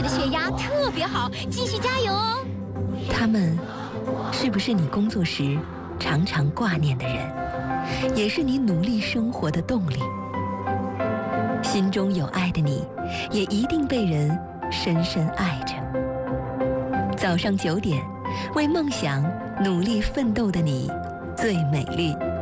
的血压特别好，继续加油哦。 他们是不是你工作时常常挂念的人，也是你努力生活的动力？心中有爱的你，也一定被人深深爱着。早上9点，为梦想努力奋斗的你，最美丽。